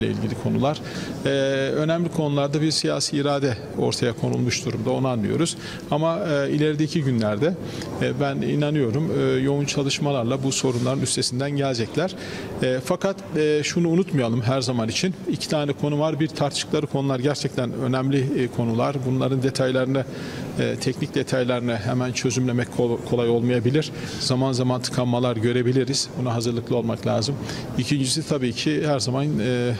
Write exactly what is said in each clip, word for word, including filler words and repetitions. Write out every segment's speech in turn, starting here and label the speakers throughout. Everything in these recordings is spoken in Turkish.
Speaker 1: ile ilgili konular. Ee, önemli konularda bir siyasi irade ortaya konulmuş durumda, onu anlıyoruz. Ama e, ilerideki günlerde e, ben inanıyorum e, yoğun çalışmalarla bu sorunların üstesinden gelecekler. E, fakat e, şunu unutmayalım her zaman için. İki tane konu var. Bir, tartıştıkları konular gerçekten önemli e, konular. Bunların detaylarını, e, teknik detaylarını hemen çözümlemek kol, kolay olmayabilir. Zaman zaman tıkanmalar görebiliriz. Buna hazırlıklı olmak lazım. İkincisi tabii ki her zaman e,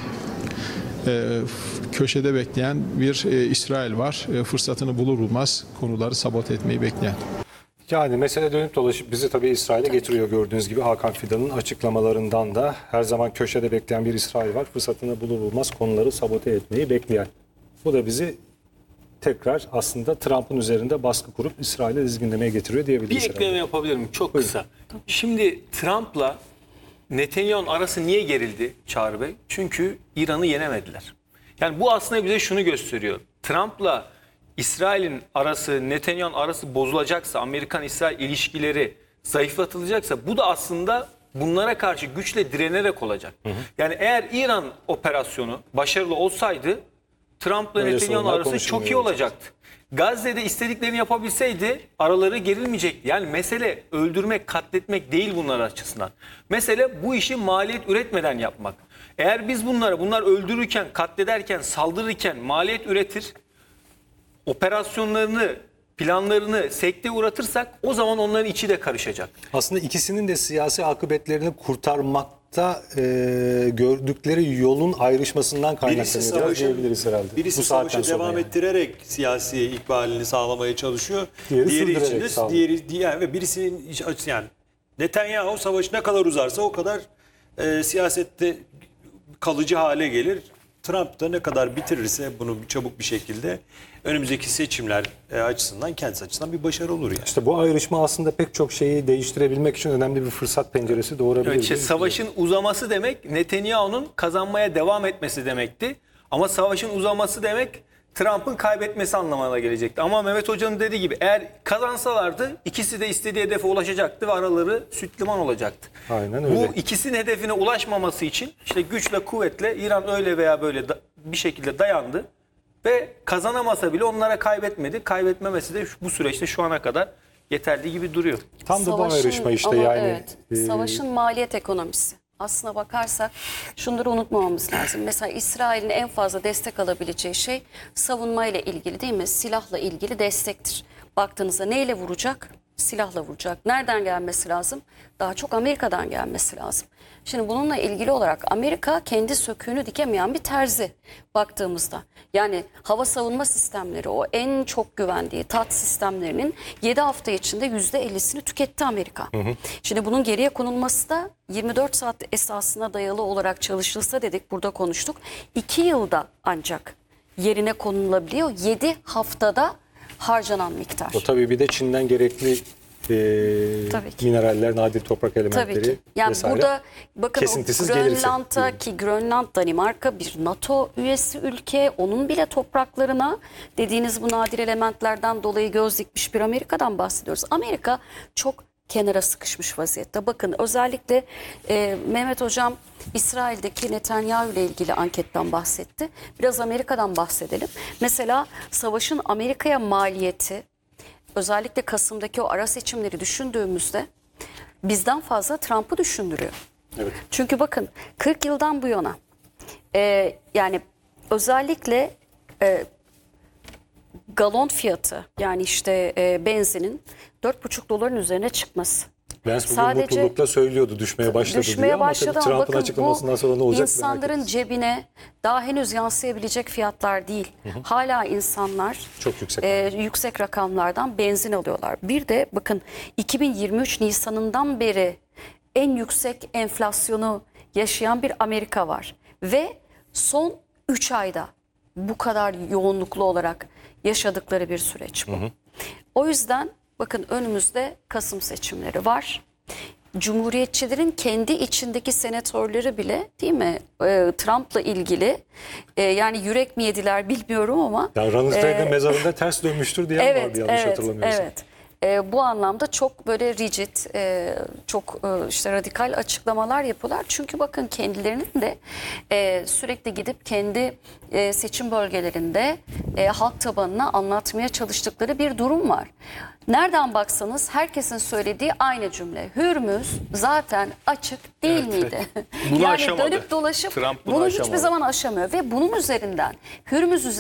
Speaker 1: e, köşede bekleyen bir e, İsrail var. E, fırsatını bulur bulmaz konuları sabote etmeyi bekleyen.
Speaker 2: Yani mesele dönüp dolaşıp bizi tabii İsrail'e getiriyor gördüğünüz gibi. Hakan Fidan'ın açıklamalarından da her zaman köşede bekleyen bir İsrail var. Fırsatını bulur bulmaz konuları sabote etmeyi bekleyen. Bu da bizi tekrar aslında Trump'ın üzerinde baskı kurup İsrail'e dizginlemeye getiriyor diyebiliriz.
Speaker 3: Bir ekleme yapabilirim çok kısa.
Speaker 2: Buyurun.
Speaker 3: Şimdi Trump'la Netanyahu'nun arası niye gerildi Çağrı Bey? Çünkü İran'ı yenemediler. Yani bu aslında bize şunu gösteriyor. Trump'la İsrail'in arası, Netanyahu'nun arası bozulacaksa, Amerikan-İsrail ilişkileri zayıflatılacaksa bu da aslında bunlara karşı güçle direnerek olacak. Hı hı. Yani eğer İran operasyonu başarılı olsaydı Trump'la Netanyahu'nun arası çok iyi olacaktı. Gazze'de istediklerini yapabilseydi araları gerilmeyecekti. Yani mesele öldürmek, katletmek değil bunlar açısından. Mesele bu işi maliyet üretmeden yapmak. Eğer biz bunlara, bunlar öldürürken, katlederken, saldırırken maliyet üretir, operasyonlarını, planlarını sekteye uğratırsak o zaman onların içi de karışacak.
Speaker 2: Aslında ikisinin de siyasi akıbetlerini kurtarmakta e, gördükleri yolun ayrışmasından kaynaklanıyor diyebiliriz herhalde.
Speaker 4: Birisi
Speaker 2: Bu
Speaker 4: savaşı devam
Speaker 2: yani.
Speaker 4: ettirerek siyasi ikbalini sağlamaya çalışıyor.
Speaker 2: Diğeri
Speaker 4: diğeri için
Speaker 2: sürdürerek
Speaker 4: de
Speaker 2: sağlıyor.
Speaker 4: diğeri diğer ve birisinin iş açısı yani Netanyahu savaş ne kadar uzarsa o kadar e, siyasette kalıcı hale gelir. Trump da ne kadar bitirirse bunu çabuk bir şekilde önümüzdeki seçimler e, açısından kendisi açısından bir başarı olur yani.
Speaker 2: İşte bu ayrışma aslında pek çok şeyi değiştirebilmek için önemli bir fırsat penceresi doğurabilir.
Speaker 3: Evet, işte savaşın uzaması demek Netanyahu'nun kazanmaya devam etmesi demekti. Ama savaşın uzaması demek Trump'ın kaybetmesi anlamına gelecekti. Ama Mehmet Hoca'nın dediği gibi eğer kazansalardı ikisi de istediği hedefe ulaşacaktı ve araları süt liman olacaktı.
Speaker 2: Aynen öyle.
Speaker 3: Bu ikisinin hedefine ulaşmaması için işte güçle kuvvetle İran öyle veya böyle da, bir şekilde dayandı ve kazanamasa bile onlara kaybetmedi. Kaybetmemesi de bu süreçte şu ana kadar yeterli gibi duruyor.
Speaker 2: Tam da bu
Speaker 5: Savaşın-
Speaker 2: ayrışma işte
Speaker 5: ama
Speaker 2: yani.
Speaker 5: Evet,
Speaker 2: e,
Speaker 5: savaşın maliyet ekonomisi. Aslına bakarsak şunları unutmamamız lazım. Mesela İsrail'in en fazla destek alabileceği şey savunmayla ilgili değil mi? Silahla ilgili destektir. Baktığınızda neyle vuracak? Silahla vuracak. Nereden gelmesi lazım? Daha çok Amerika'dan gelmesi lazım. Şimdi bununla ilgili olarak Amerika kendi söküğünü dikemeyen bir terzi baktığımızda. Yani hava savunma sistemleri, o en çok güvendiği T A D sistemlerinin yedi hafta içinde yüzde ellisini tüketti Amerika. Hı hı. Şimdi bunun geriye konulması da yirmi dört saat esasına dayalı olarak çalışılsa dedik, burada konuştuk. iki yılda ancak yerine konulabiliyor. yedi haftada harcanan miktar.
Speaker 2: O tabii bir de Çin'den gerekli e, mineraller, nadir toprak elementleri
Speaker 5: Tabii ki. Yani
Speaker 2: vesaire.
Speaker 5: burada bakın
Speaker 2: kesintisiz
Speaker 5: o
Speaker 2: gelirse.
Speaker 5: Grönland'a ki Grönland Danimarka bir NATO üyesi ülke, onun bile topraklarına dediğiniz bu nadir elementlerden dolayı göz dikmiş bir Amerika'dan bahsediyoruz. Amerika çok kenara sıkışmış vaziyette. Bakın özellikle e, Mehmet Hocam İsrail'deki Netanyahu ile ilgili anketten bahsetti. Biraz Amerika'dan bahsedelim. Mesela savaşın Amerika'ya maliyeti, özellikle Kasım'daki o ara seçimleri düşündüğümüzde bizden fazla Trump'ı düşündürüyor.
Speaker 2: Evet.
Speaker 5: Çünkü bakın kırk yıldan bu yana e, yani özellikle e, galon fiyatı, yani işte e, benzinin dört buçuk doların üzerine çıkması.
Speaker 2: Vance bugün
Speaker 5: Sadece
Speaker 2: mutlulukla söylüyordu düşmeye başladı
Speaker 5: düşmeye
Speaker 2: diye ama
Speaker 5: başladı
Speaker 2: tabii
Speaker 5: ama
Speaker 2: Trump'ın
Speaker 5: bakın
Speaker 2: açıklamasından
Speaker 5: bu
Speaker 2: sonra ne olacak?
Speaker 5: insanların cebine daha henüz yansıyabilecek fiyatlar değil. Hı hı. Hala insanlar
Speaker 2: çok yüksek.
Speaker 5: E, yüksek rakamlardan benzin alıyorlar. Bir de bakın iki bin yirmi üç Nisan'ından beri en yüksek enflasyonu yaşayan bir Amerika var. Ve son üç ayda bu kadar yoğunluklu olarak yaşadıkları bir süreç bu. Hı hı. O yüzden bakın önümüzde Kasım seçimleri var. Cumhuriyetçilerin kendi içindeki senatörleri bile değil mi e, Trump'la ilgili e, yani yürek mi yediler bilmiyorum ama.
Speaker 2: Yani Ronald Reagan
Speaker 5: e,
Speaker 2: mezarında ters dönmüştür diye
Speaker 5: evet,
Speaker 2: vardı yanlış
Speaker 5: evet,
Speaker 2: hatırlamıyorsam.
Speaker 5: Evet. e, bu anlamda çok böyle rigid, e, çok e, işte radikal açıklamalar yapıyorlar. Çünkü bakın kendilerinin de e, sürekli gidip kendi e, seçim bölgelerinde e, halk tabanına anlatmaya çalıştıkları bir durum var. Nereden baksanız herkesin söylediği aynı cümle. Hürmüz zaten açık değil miydi?
Speaker 3: Bunu
Speaker 5: yani
Speaker 3: aşamadı.
Speaker 5: dönüp dolaşıp
Speaker 3: Trump bunu
Speaker 5: bunu
Speaker 3: aşamadı.
Speaker 5: hiçbir zaman aşamıyor ve bunun üzerinden Hürmüz üzerinden